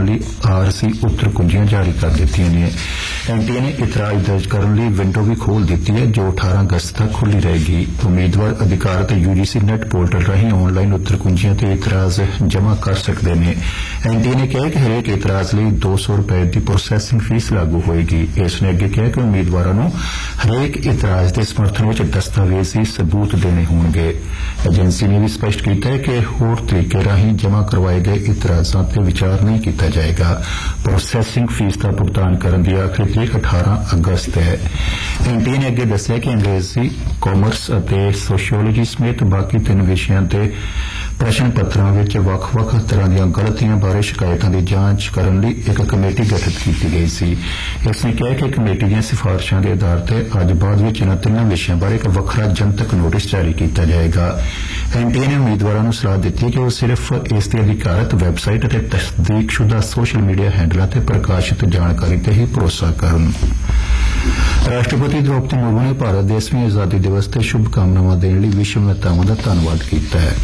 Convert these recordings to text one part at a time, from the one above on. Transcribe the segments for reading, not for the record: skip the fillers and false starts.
ਕਰਨ ਲਈ ਆਰਸੀ ਉੱਤਰ ਕੁੰਜੀਆਂ ਜਾਰੀ ਕਰ ਦਿੱਤੀਆਂ ਨੇ। ਐਨਟੀਏ ਨੇ ਇਤਰਾਜ਼ ਦਰਜ ਕਰਨ ਲਈ ਵਿੰਡੋ ਵੀ ਖੋਲ੍ਹ ਦਿੱਤੀ ਹੈ ਜੋ 18 ਅਗਸਤ ਤੱਕ ਖੁੱਲ੍ਹੀ ਰਹੇਗੀ। ਉਮੀਦਵਾਰ ਅਧਿਕਾਰਤ UGC ਨੈਟ ਪੋਰਟਲ ਰਾਹੀਂ ਆਨਲਾਈਨ ਉੱਤਰ ਕੁੰਜੀਆਂ ਤੇ ਇਤਰਾਜ਼ ਜਮ੍ਹਾਂ ਕਰ ਸਕਦੇ ਨੇ। ਐਨਟੀਏ ਨੇ ਕਿਹਾ ਕਿ ਹਰੇਕ ਇਤਰਾਜ਼ ਲਈ ₹200 ਦੀ ਪ੍ਰੋਸੈਸਿੰਗ ਫੀਸ ਲਾਗੂ ਹੋਏਗੀ। ਇਸ ਨੇ ਅੱਗੇ ਕਿਹਾ ਕਿ ਉਮੀਦਵਾਰਾਂ ਨੂੰ ਹਰੇਕ ਇਤਰਾਜ਼ ਦੇ ਸਮਰਥਨ ਵਿੱਚ ਦਸਤਾਵੇਜ਼ੀ ਸਬੂਤ ਦੇਣੇ ਹੋਣਗੇ। ਏਜੰਸੀ ਨੇ ਵੀ ਸਪਸ਼ਟ ਕੀਤਾ ਹੈ ਕਿ ਹੋਰ ਤਰੀਕੇ ਰਾਹੀਂ ਜਮ੍ਹਾਂ ਕਰਵਾਏ ਗਏ ਇਤਰਾਜ਼ਾਂ ਤੇ ਵਿਚਾਰ ਨਹੀਂ ਕੀਤਾ ਜਾਏਗਾ। ਪ੍ਰੋਸੈਸਿੰਗ ਫੀਸ ਦਾ ਭੁਗਤਾਨ ਕਰਨ ਦੀ ਆਖਰੀ ਤਰੀਕ 18 ਅਗਸਤ ਹੈ। ਐਨਟੀਏ ਨੇ ਅੱਗੇ ਦੱਸਿਆ ਕਿ ਅੰਗਰੇਜ਼ੀ, ਕਾਮਰਸ ਅਤੇ ਸੋਸ਼ੀਓਲੋਜੀ ਸਮੇਤ ਬਾਕੀ 3 ਵਿਸ਼ਿਆਂ ਤੇ ਪ੍ਰਸ਼ਨ ਪੱਤਰਾਂ ਵਿੱਚ ਵੱਖ-ਵੱਖ ਤਰ੍ਹਾਂ ਦੀਆਂ ਗਲਤੀਆਂ ਬਾਰੇ ਸ਼ਿਕਾਇਤਾਂ ਦੀ ਜਾਂਚ ਕਰਨ ਲਈ ਇੱਕ ਕਮੇਟੀ ਗਠਿਤ ਕੀਤੀ ਗਈ ਸੀ। ਇਸ ਨੇ ਕਿਹਾ ਕਿ ਕਮੇਟੀ ਦੀਆਂ ਸਿਫਾਰਸ਼ਾਂ ਦੇ ਆਧਾਰ ਤੇ ਅੱਜ ਬਾਅਦ ਵਿੱਚ ਇਹਨਾਂ 3 ਵਿਸ਼ਿਆਂ ਬਾਰੇ ਇੱਕ ਵੱਖਰਾ ਜਨਤਕ ਨੋਟਿਸ ਜਾਰੀ ਕੀਤਾ ਜਾਏਗਾ। ਐਨਟੀਏ ਨੇ ਉਮੀਦਵਾਰਾਂ ਨੂੰ ਸਲਾਹ ਦਿੱਤੀ ਕਿ ਉਹ ਸਿਰਫ ਇਸ ਦੀ ਅਧਿਕਾਰਤ ਵੈਬਸਾਈਟ ਅਤੇ ਤਸਦੀਕਸ਼ੁਦਾ ਸੋਸ਼ਲ ਮੀਡੀਆ ਹੈਂਡਲਾਂ ਤੇ ਪ੍ਰਕਾਸ਼ਿਤ ਜਾਣਕਾਰੀ ਤੇ ਹੀ ਭਰੋਸਾ ਕਰਨ। ਰਾਸ਼ਟਰਪਤੀ ਦ੍ਰੋਪਦੀ ਮੁਰਮੂ ਨੇ ਭਾਰਤ ਦੇ 8ਵੇਂ ਆਜ਼ਾਦੀ ਦਿਵਸ ਤੇ ਸ਼ੁਭਕਾਮਨਾਵਾਂ ਦੇਣ ਲਈ ਵਿਸ਼ਵ ਨੇਤਾਵਾਂ ਦਾ ਧੰਨਵਾਦ ਕੀਤਾ ਹੈ।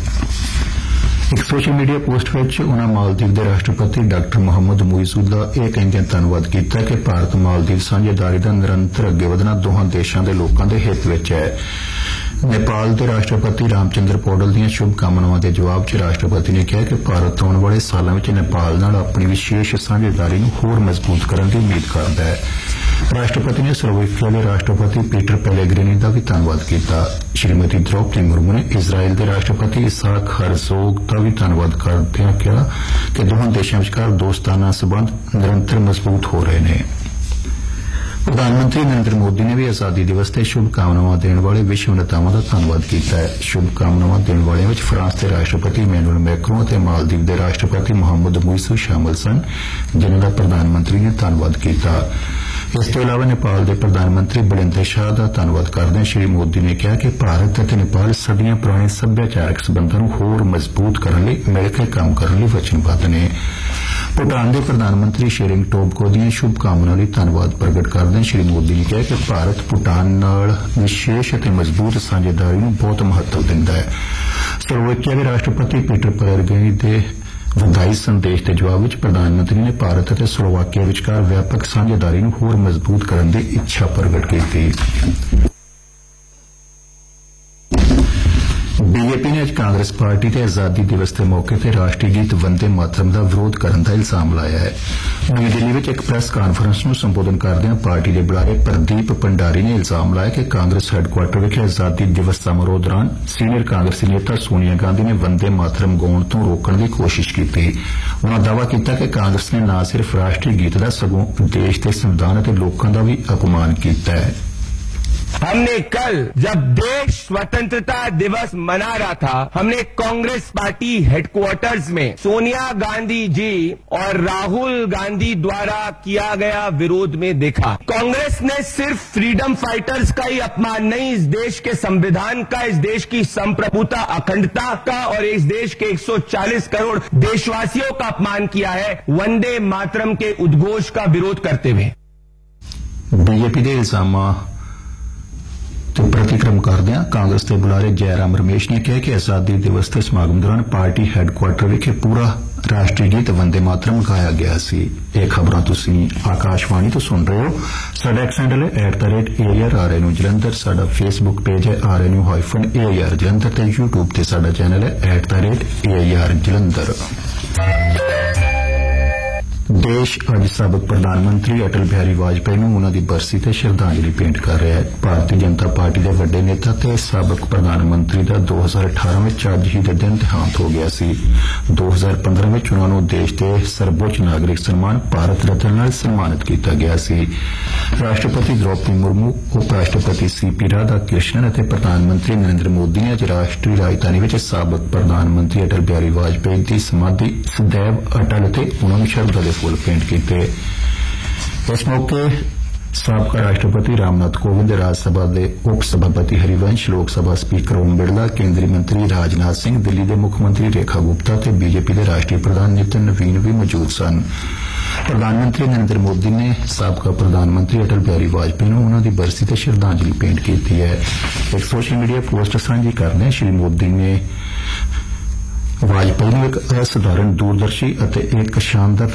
ਇੱਕ ਸੋਸ਼ਲ ਮੀਡੀਆ ਪੋਸਟ ਵਿੱਚ ਉਨ੍ਹਾਂ ਮਾਲਦੀਵ ਦੇ ਰਾਸ਼ਟਰਪਤੀ ਡਾਕਟਰ ਮੁਹੰਮਦ ਮੁਇਜ਼ੂ ਦਾ ਇਹ ਕਹਿੰਦਿਆਂ ਧੰਨਵਾਦ ਕੀਤਾ ਕਿ ਭਾਰਤ ਮਾਲਦੀਵ ਸਾਂਝੇਦਾਰੀ ਦਾ ਨਿਰੰਤਰ ਅੱਗੇ ਵਧਣਾ ਦੋਹਾਂ ਦੇਸ਼ਾਂ ਦੇ ਲੋਕਾਂ ਦੇ ਹਿੱਤ ਵਿੱਚ ਹੈ। ਨੇਪਾਲ ਦੇ ਰਾਸ਼ਟਰਪਤੀ ਰਾਮਚੰਦਰ ਪੌਡਲ ਦੀਆਂ ਸ਼ੁਭਕਾਮਨਾਵਾਂ ਦੇ ਜਵਾਬ 'ਚ ਰਾਸ਼ਟਰਪਤੀ ਨੇ ਕਿਹਾ ਕਿ ਭਾਰਤ ਆਉਣ ਵਾਲੇ ਸਾਲਾਂ ਵਿੱਚ ਨੇਪਾਲ ਨਾਲ ਆਪਣੀ ਵਿਸ਼ੇਸ਼ ਸਾਂਝੇਦਾਰੀ ਨੂੰ ਹੋਰ ਮਜ਼ਬੂਤ ਕਰਨ ਦੀ ਉਮੀਦ ਕਰਦਾ ਹੈ। ਰਾਸ਼ਟਰਪਤੀ ਨੇ ਸਲੋਵਾਕੀਆ ਦੇ ਰਾਸ਼ਟਰਪਤੀ ਪੀਟਰ ਪੈਲੇਗ੍ਰਿਨੀ ਦਾ ਵੀ ਧੰਨਵਾਦ ਕੀਤਾ। ਸ਼੍ਰੀਮਤੀ ਦ੍ਰੋਪਦੀ ਮੁਰਮੂ ਨੇ ਇਜ਼ਰਾਈਲ ਦੇ ਰਾਸ਼ਟਰਪਤੀ ਇਸਾਕ ਹਰਜ਼ੋਗ ਦਾ ਵੀ ਧੰਨਵਾਦ ਕਰਦਿਆਂ ਕਿਹਾ ਕਿ ਦੋਹਾਂ ਦੇਸ਼ਾਂ ਵਿਚਕਾਰ ਦੋਸਤਾਨਾ ਸਬੰਧ ਨਿਰੰਤਰ ਮਜ਼ਬੂਤ ਹੋ ਰਹੇ ਨੇ। ਪ੍ਰਧਾਨ ਮੰਤਰੀ ਨਰਿੰਦਰ ਮੋਦੀ ਨੇ ਵੀ ਆਜ਼ਾਦੀ ਦਿਵਸ ਤੇ ਸ਼ੁਭਕਾਮਨਾਵਾਂ ਦੇਣ ਵਾਲੇ ਵਿਸ਼ਵ ਨੇਤਾਵਾਂ ਦਾ ਧੰਨਵਾਦ ਕੀਤਾ ਹੈ। ਸ਼ੁਭਕਾਮਨਾਵਾਂ ਦੇਣ ਵਾਲਿਆਂ ਵਿੱਚ ਫਰਾਂਸ ਦੇ ਰਾਸ਼ਟਰਪਤੀ ਇਮੈਨੂਅਲ ਮੈਕਰੋਂ ਅਤੇ ਮਾਲਦੀਵ ਦੇ ਰਾਸ਼ਟਰਪਤੀ ਮੁਹੰਮਦ ਮੁਇਜ਼ੂ ਸ਼ਾਮਲ ਸਨ, ਜਿਨ੍ਹਾਂ ਦਾ ਪ੍ਰਧਾਨ ਮੰਤਰੀ ਨੇ ਧੰਨਵਾਦ ਕੀਤਾ। ਇਸ ਤੋਂ ਇਲਾਵਾ ਨੇਪਾਲ ਦੇ ਪ੍ਰਧਾਨ ਮੰਤਰੀ ਬਲਿੰਦਰ ਸ਼ਾਹ ਦਾ ਧੰਨਵਾਦ ਕਰਦਿਆਂ ਸ਼੍ਰੀ ਮੋਦੀ ਨੇ ਕਿਹਾ ਕਿ ਭਾਰਤ ਅਤੇ ਨੇਪਾਲ ਸਦੀਆਂ ਪੁਰਾਣੇ ਸੱਭਿਆਚਾਰਕ ਸਬੰਧਾਂ ਨੂੰ ਹੋਰ ਮਜ਼ਬੂਤ ਕਰਨ ਲਈ ਮਿਲ ਕੇ ਕੰਮ ਕਰਨ ਲਈ ਵਚਨਬੱਧ ਨੇ। ਭੂਟਾਨ ਦੇ ਪ੍ਰਧਾਨ ਮੰਤਰੀ ਸ਼ੇਰਿੰਗ ਟੋਬਗੋ ਦੀਆਂ ਸ਼ੁਭਕਾਮਨਾਵਾਂ ਲਈ ਧੰਨਵਾਦ ਪ੍ਰਗਟ ਕਰਦਿਆਂ ਸ਼੍ਰੀ ਮੋਦੀ ਨੇ ਕਿਹਾ ਕਿ ਭਾਰਤ ਭੂਟਾਨ ਨਾਲ ਵਿਸ਼ੇਸ਼ ਅਤੇ ਮਜ਼ਬੂਤ ਸਾਂਝੇਦਾਰੀ ਨੂੰ ਬਹੁਤ ਮਹੱਤਵ ਦਿੰਦਾ ਹੈ। ਸਲੋਵਾਕੀਆ ਦੇ ਰਾਸ਼ਟਰਪਤੀ ਪੀਟਰ ਪੈਲੇਗ੍ਰਿਨੀ ਦੇ ਵਧਾਈ ਸੰਦੇਸ਼ ਦੇ ਜਵਾਬ ਵਿੱਚ ਪ੍ਰਧਾਨ ਮੰਤਰੀ ਨੇ ਭਾਰਤ ਅਤੇ ਸਲੋਵਾਕੀਆ ਵਿਚਕਾਰ ਵਿਆਪਕ ਸਾਂਝੇਦਾਰੀ ਨੂੰ ਹੋਰ ਮਜ਼ਬੂਤ ਕਰਨ ਦੀ ਇੱਛਾ ਪ੍ਰਗਟ ਕੀਤੀ। ਬੀਜੇਪੀ ਨੇ ਅੱਜ ਕਾਂਗਰਸ ਪਾਰਟੀ ਤੇ ਆਜ਼ਾਦੀ ਦਿਵਸ ਦੇ ਮੌਕੇ ਤੇ ਰਾਸ਼ਟਰੀ ਗੀਤ ਵੰਦੇ ਮਾਤਰਮ ਦਾ ਵਿਰੋਧ ਕਰਨ ਦਾ ਇਲਜ਼ਾਮ ਲਾਇਆ ਹੈ। ਨਵੀਂ ਦਿੱਲੀ ਵਿੱਚ ਇੱਕ ਪ੍ਰੈਸ ਕਾਨਫਰੰਸ ਨੂੰ ਸੰਬੋਧਨ ਕਰਦਿਆਂ ਪਾਰਟੀ ਦੇ ਬੁਲਾਰੇ ਪ੍ਰਦੀਪ ਭੰਡਾਰੀ ਨੇ ਇਲਜ਼ਾਮ ਲਾਇਆ ਕਿ ਕਾਂਗਰਸ ਹੈੱਡਕੁਆਰਟਰ ਵਿਖੇ ਆਜ਼ਾਦੀ ਦਿਵਸ ਸਮਾਰੋਹ ਦੌਰਾਨ ਸੀਨੀਅਰ ਕਾਂਗਰਸੀ ਨੇਤਾ ਸੋਨੀਆ ਗਾਂਧੀ ਨੇ ਵੰਦੇ ਮਾਤਰਮ ਗਾਉਣ ਤੋਂ ਰੋਕਣ ਦੀ ਕੋਸ਼ਿਸ਼ ਕੀਤੀ। ਉਨ੍ਹਾਂ ਦਾਅਵਾ ਕੀਤਾ ਕਿ ਕਾਂਗਰਸ ਨੇ ਨਾ ਸਿਰਫ ਰਾਸ਼ਟਰੀ ਗੀਤ ਦਾ ਸਗੋਂ ਦੇਸ਼ ਦੇ ਸੰਵਿਧਾਨ ਅਤੇ ਲੋਕਾਂ ਦਾ ਵੀ ਅਪਮਾਨ ਕੀਤਾ ਹੈ। हमने कल जब देश स्वतंत्रता दिवस मना रहा था, हमने कांग्रेस पार्टी हेडक्वार्टर्स में सोनिया गांधी जी और राहुल गांधी द्वारा किया गया विरोध में देखा। कांग्रेस ने सिर्फ फ्रीडम फाइटर्स का ही अपमान नहीं, इस देश के संविधान का, इस देश की संप्रभुता अखंडता का और इस देश के 140 करोड़ देशवासियों का अपमान किया है वंदे मातरम के उद्घोष का विरोध करते हुए। बीजेपी के इल्जामां ਤੇ ਪ੍ਰਤੀਕਰਮ ਕਰਦਿਆਂ ਕਾਂਗਰਸ ਦੇ ਬੁਲਾਰੇ ਜੈਰਾਮ ਰਮੇਸ਼ ਨੇ ਕਿਹਾ ਕਿ ਆਜ਼ਾਦੀ ਦਿਵਸ ਦੇ ਸਮਾਗਮ ਦੌਰਾਨ ਪਾਰਟੀ ਹੈੱਡਕੁਆਰਟਰ ਵਿਖੇ ਪੂਰਾ ਰਾਸ਼ਟਰੀ ਗੀਤ ਵੰਦੇ ਮਾਤਰਮ ਗਾਇਆ ਗਿਆ ਸੀ। ਇਹ ਖਬਰਾਂ ਤੁਸੀਂ ਆਕਾਸ਼ਵਾਣੀ ਤੋਂ ਸੁਣ ਰਹੇ ਹੋ। ਸਾਡਾ ਐਕਸ ਹੈਂਡਲ ਹੈ @AIRRNU ਜਲੰਧਰ, ਸਾਡਾ ਫੇਸਬੁੱਕ ਪੇਜ ਹੈ RNU-AIR ਜਲੰਧਰ ਤੇ YouTube ਤੇ ਸਾਡਾ ਚੈਨਲ ਹੈ @AIR ਜਲੰਧਰ। ਦੇਸ਼ ਅੱਜ ਸਾਬਕ ਪ੍ਰਧਾਨ ਮੰਤਰੀ ਅਟਲ ਬਿਹਾਰੀ ਵਾਜਪੇਈ ਨੂੰ ਉਨ੍ਹਾਂ ਦੀ ਬਰਸੀ ਤੇ ਸ਼ਰਧਾਂਜਲੀ ਭੇਂਟ ਕਰ ਰਿਹਾ ਹੈ। ਭਾਰਤੀ ਜਨਤਾ ਪਾਰਟੀ ਦੇ ਵੱਡੇ ਨੇਤਾ ਤੇ ਸਾਬਕ ਪ੍ਰਧਾਨ ਮੰਤਰੀ ਦਾ 2018 ਵਿੱਚ ਅੱਜ ਹੀ ਦੇ ਦਿਨ ਦੇਹਾਂਤ ਹੋ ਗਿਆ ਸੀ। 2015 ਵਿੱਚ ਉਨ੍ਹਾਂ ਨੂੰ ਦੇਸ਼ ਦੇ ਸਰਵਉੱਚ ਨਾਗਰਿਕ ਸਨਮਾਨ ਭਾਰਤ ਰਤਨ ਨਾਲ ਸਨਮਾਨਿਤ ਕੀਤਾ ਗਿਆ ਸੀ। ਰਾਸ਼ਟਰਪਤੀ ਦ੍ਰੋਪਦੀ ਮੁਰਮੂ, ਉਪ ਰਾਸ਼ਟਰਪਤੀ CP ਰਾਧਾ ਕ੍ਰਿਸ਼ਨਨ ਅਤੇ ਪ੍ਰਧਾਨ ਮੰਤਰੀ ਨਰਿੰਦਰ ਮੋਦੀ ਨੇ ਅੱਜ ਰਾਸ਼ਟਰੀ ਰਾਜਧਾਨੀ ਵਿੱਚ ਸਾਬਕ ਪ੍ਰਧਾਨ ਮੰਤਰੀ ਅਟਲ ਬਿਹਾਰੀ ਵਾਜਪੇਈ ਦੀ ਸਮਾਧੀ ਸਦੈਵ ਅਟਲ ਤੇ ਉਨ੍ਹਾਂ ਨੂੰ ਸ਼ਰਧਾ ਫੁੱਲ ਭੇਂਟ ਕੀਤੇ। ਇਸ ਮੌਕੇ ਸਾਬਕਾ ਰਾਸ਼ਟਰਪਤੀ ਰਾਮਨਾਥ ਕੋਵਿੰਦ, ਰਾਜ ਸਭਾ ਦੇ ਉਪ ਸਭਾਪਤੀ ਹਰੀਵੰਸ਼, ਲੋਕ ਸਭਾ ਸਪੀਕਰ ਓਮ ਬਿਰਲਾ, ਕੇਂਦਰੀ ਮੰਤਰੀ ਰਾਜਨਾਥ ਸਿੰਘ, ਦਿੱਲੀ ਦੇ ਮੁੱਖ ਮੰਤਰੀ ਰੇਖਾ ਗੁਪਤਾ ਤੇ ਬੀਜੇਪੀ ਦੇ ਰਾਸ਼ਟਰੀ ਪ੍ਰਧਾਨ ਨਿਤਿਨ ਨਵੀਨ ਵੀ ਮੌਜੂਦ ਸਨ। ਪ੍ਰਧਾਨ ਮੰਤਰੀ ਨਰਿੰਦਰ ਮੋਦੀ ਨੇ ਸਾਬਕਾ ਪ੍ਰਧਾਨ ਮੰਤਰੀ ਅਟਲ ਬਿਹਾਰੀ ਵਾਜਪੇਈ ਨੂੰ ਉਨ੍ਹਾਂ ਦੀ ਬਰਸੀ ਤੇ ਸ਼ਰਧਾਂਜਲੀ ਭੇਂਟ ਕੀਤੀ ਹੈ। ਇੱਕ ਸੋਸ਼ਲ ਮੀਡੀਆ ਪੋਸਟ ਸਾਂਝੀ ਕਰਦਿਆਂ ਸ਼੍ਰੀ ਮੋਦੀ ਨੇ ਵਾਜਪੇਈ ਨੂੰ ਇੱਕ ਅਸਾਧਾਰਨ ਦੂਰਦਰਸ਼ੀ ਅਤੇ ਇੱਕ ਸ਼ਾਨਦਾਰ